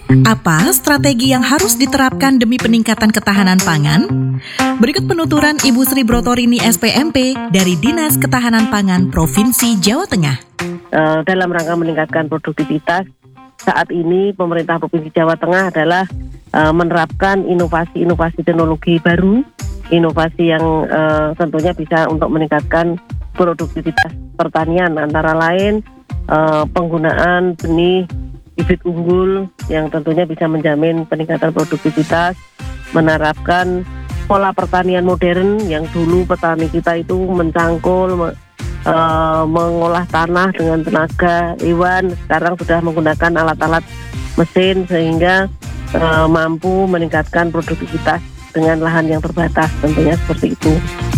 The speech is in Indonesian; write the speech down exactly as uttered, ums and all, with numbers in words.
Apa strategi yang harus diterapkan demi peningkatan ketahanan pangan? Berikut penuturan Ibu Sri Brotorini S P M P dari Dinas Ketahanan Pangan Provinsi Jawa Tengah. Uh, dalam rangka meningkatkan produktivitas, saat ini pemerintah Provinsi Jawa Tengah adalah uh, menerapkan inovasi-inovasi teknologi baru, inovasi yang uh, tentunya bisa untuk meningkatkan produktivitas pertanian, antara lain uh, penggunaan benih bibit unggul yang tentunya bisa menjamin peningkatan produktivitas, menerapkan pola pertanian modern yang dulu petani kita itu mencangkul, me, uh, mengolah tanah dengan tenaga hewan, sekarang sudah menggunakan alat-alat mesin sehingga uh, mampu meningkatkan produktivitas dengan lahan yang terbatas, tentunya seperti itu.